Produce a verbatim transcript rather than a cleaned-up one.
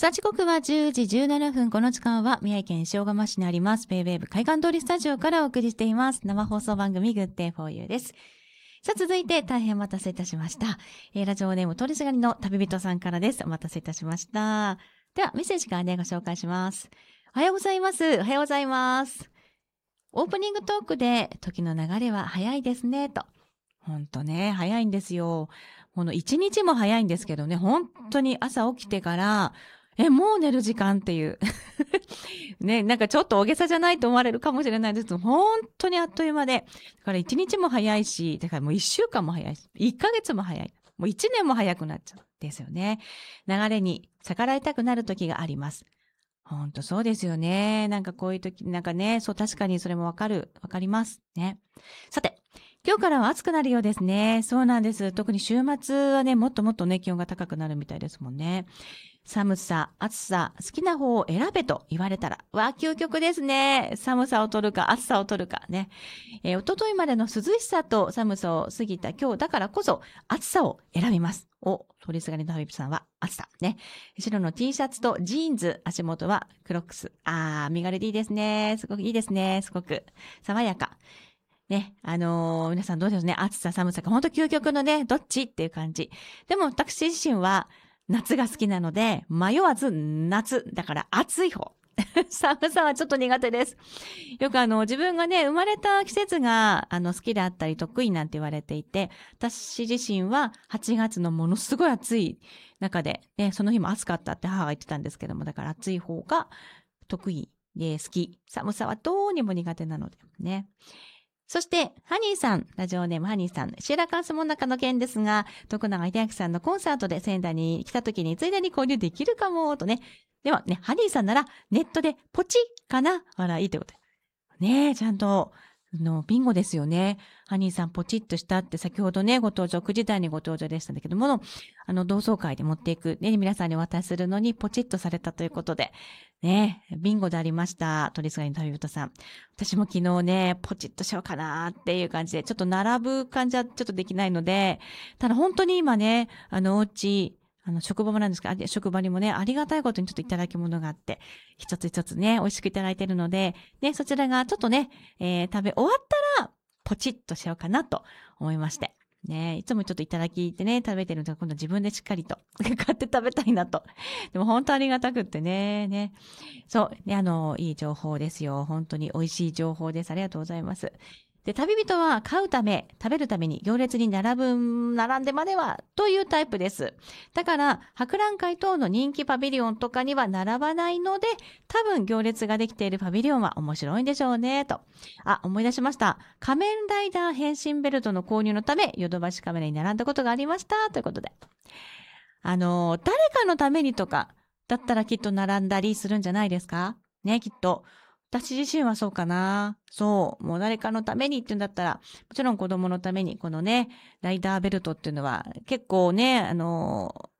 さあ、時刻はじゅうじじゅうななふん。この時間は宮城県塩釜市にありますベイウェーブ海岸通りスタジオからお送りしています。生放送番組 Good Day for You です。さあ、続いて大変お待たせいたしました。えー、ラジオネーム通りすがりの旅人さんからです。お待たせいたしました。では、メッセージからね、ご紹介します。おはようございます。おはようございます。オープニングトークで時の流れは早いですね、と。ほんとね、早いんですよ。この一日も早いんですけどね、本当に朝起きてから、え、もう寝る時間っていう。ね、なんかちょっと大げさじゃないと思われるかもしれないですけど、本当にあっという間で。だから一日も早いし、だからもう一週間も早いし、一ヶ月も早い。もう一年も早くなっちゃうんですよね。流れに逆らいたくなる時があります。ほんとそうですよね。なんかこういう時、なんかね、そう確かにそれもわかる、わかりますね。さて、今日からは暑くなるようですね。そうなんです。特に週末はね、もっともっとね、気温が高くなるみたいですもんね。寒さ、暑さ、好きな方を選べと言われたら、わ、究極ですね。寒さを取るか、暑さを取るかね。えー、一昨日までの涼しさと寒さを過ぎた今日だからこそ、暑さを選びます。お、通りすがりのハビブさんは暑さ。ね。白の T シャツとジーンズ、足元はクロックス。あー、身軽でいいですね。すごくいいですね。すごく爽やか。ね、あのー、皆さんどうですね。暑さ、寒さが本当究極のね、どっちっていう感じ。でも私自身は夏が好きなので、迷わず夏。だから暑い方。寒さはちょっと苦手です。よくあの、自分がね、生まれた季節があの好きであったり得意なんて言われていて、私自身ははちがつのものすごい暑い中で、ね、その日も暑かったって母が言ってたんですけども、だから暑い方が得意で好き。寒さはどうにも苦手なのでね。そして、ハニーさん、ラジオネームハニーさん、シーラカンスも中の件ですが、徳永秀明さんのコンサートで仙台に来た時についでに交流できるかも、とね。ではね、ハニーさんならネットでポチかなあら、いいってことで。ねえ、ちゃんと、の、ビンゴですよね。ハニーさんポチッとしたって先ほどね、ご登場、くじ台にご登場でしたんだけども、あの、同窓会で持っていく、ね、皆さんにお渡しするのにポチッとされたということで、ね、ビンゴでありました。鳥菅の旅人さん。私も昨日ね、ポチッとしようかなっていう感じで、ちょっと並ぶ感じはちょっとできないので、ただ本当に今ね、あの、お家、あの、職場もなんですか、職場にもね、ありがたいことにちょっといただき物があって、一つ一つね、美味しくいただいているので、ね、そちらがちょっとね、えー、食べ終わったら、ポチッとしようかなと思いまして。ね、いつもちょっといただきってね、食べてるので、今度自分でしっかりと買って食べたいなと。でも本当ありがたくってね、ね。そう、ね、あの、いい情報ですよ。本当に美味しい情報です。ありがとうございます。で、旅人は買うため、食べるために行列に並ぶ、並んでまでは、というタイプです。だから、博覧会等の人気パビリオンとかには並ばないので、多分行列ができているパビリオンは面白いんでしょうね、と。あ、思い出しました。仮面ライダー変身ベルトの購入のため、ヨドバシカメラに並んだことがありました、ということで。あの、誰かのためにとか、だったらきっと並んだりするんじゃないですかね、きっと。私自身はそうかな。そう。もう誰かのためにって言うんだったら、もちろん子供のために、このね、ライダーベルトっていうのは結構ね、あの、